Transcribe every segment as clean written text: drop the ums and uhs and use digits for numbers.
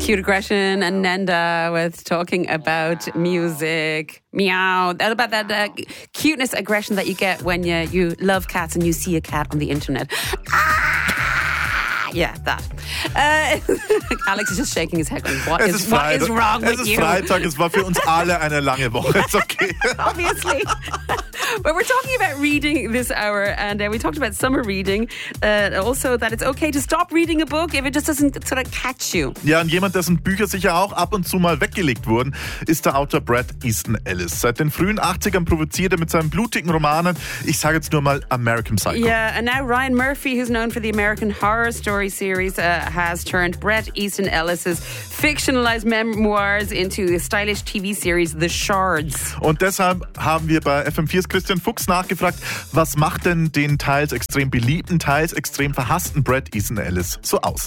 Cute aggression and Nenda with talking about music. Meow. About that cuteness aggression that you get when you love cats and you see a cat on the internet. Yeah, that. Alex is just shaking his head. What is wrong with you? Es ist Freitag, es war für uns alle eine lange Woche. It's okay. Obviously. But we're talking about reading this hour, and we talked about summer reading. Also, that it's okay to stop reading a book if it just doesn't sort of catch you. Ja, und jemand, dessen Bücher sicher auch ab und zu mal weggelegt wurden, ist der Autor Bret Easton Ellis. Seit den frühen 80ern provoziert er mit seinen blutigen Romanen, ich sage jetzt nur mal American Psycho. Yeah, and now Ryan Murphy, who's known for the American Horror Story series, has turned Bret Easton Ellis's fictionalized memoirs into the stylish TV series The Shards. Und deshalb haben wir bei FM4's Christian Fuchs nachgefragt, was macht denn den teils extrem beliebten, teils extrem verhassten Bret Easton Ellis so aus?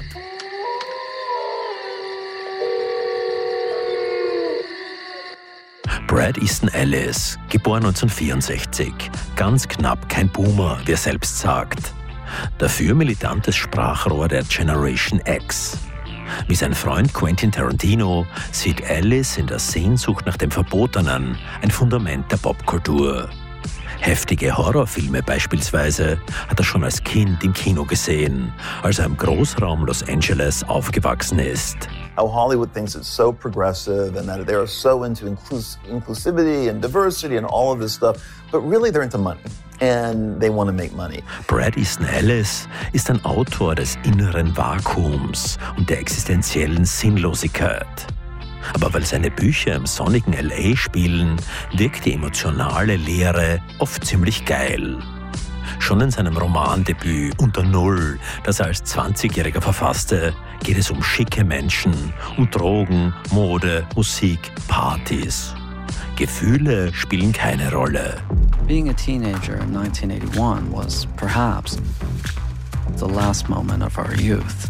Bret Easton Ellis, geboren 1964, ganz knapp kein Boomer, wie er selbst sagt. Dafür militantes Sprachrohr der Generation X. Wie sein Freund Quentin Tarantino sieht Ellis in der Sehnsucht nach dem Verbotenen ein Fundament der Popkultur. Heftige Horrorfilme beispielsweise hat er schon als Kind im Kino gesehen, als er im Großraum Los Angeles aufgewachsen ist. How Hollywood thinks it's so progressive and that they're so into inclusivity and diversity and all of this stuff, but really they're into money and they want to make money. Bret Easton Ellis ist ein Autor des inneren Vakuums und der existenziellen Sinnlosigkeit. Aber weil seine Bücher im sonnigen L.A. spielen, wirkt die emotionale Leere oft ziemlich geil. Schon in seinem Romandebüt Unter Null, das er als 20-Jähriger verfasste, geht es um schicke Menschen, um Drogen, Mode, Musik, Partys. Gefühle spielen keine Rolle. Being a teenager in 1981 was perhaps the last moment of our youth.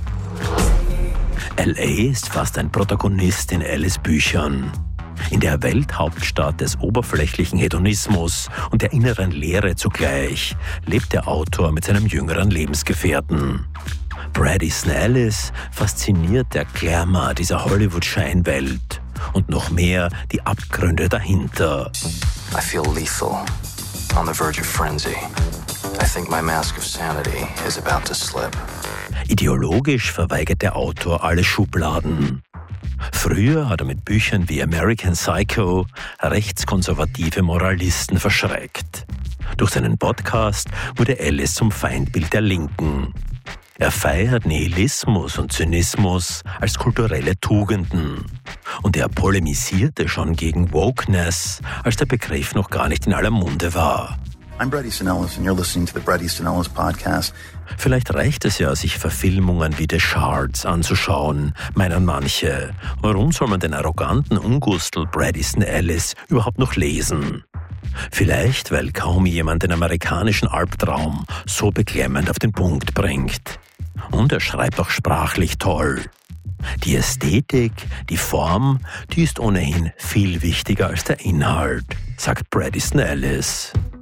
L.A. ist fast ein Protagonist in Ellis Büchern. In der Welthauptstadt des oberflächlichen Hedonismus und der inneren Leere zugleich lebt der Autor mit seinem jüngeren Lebensgefährten. Bret Easton Ellis fasziniert der Glamour dieser Hollywood-Scheinwelt und noch mehr die Abgründe dahinter. I feel lethal, on the verge of frenzy. I think my mask of sanity is about to slip. Ideologisch verweigert der Autor alle Schubladen. Früher hat er mit Büchern wie American Psycho rechtskonservative Moralisten verschreckt. Durch seinen Podcast wurde Ellis zum Feindbild der Linken. Er feiert Nihilismus und Zynismus als kulturelle Tugenden. Und er polemisierte schon gegen Wokeness, als der Begriff noch gar nicht in aller Munde war. I'm Bret Easton Ellis and you're listening to the Bret Easton Ellis podcast. Vielleicht reicht es ja, sich Verfilmungen wie The Shards anzuschauen, meinen manche. Warum soll man den arroganten Ungustel Bret Easton Ellis überhaupt noch lesen? Vielleicht, weil kaum jemand den amerikanischen Albtraum so beklemmend auf den Punkt bringt. Und er schreibt auch sprachlich toll. Die Ästhetik, die Form, die ist ohnehin viel wichtiger als der Inhalt, sagt Bret Easton Ellis.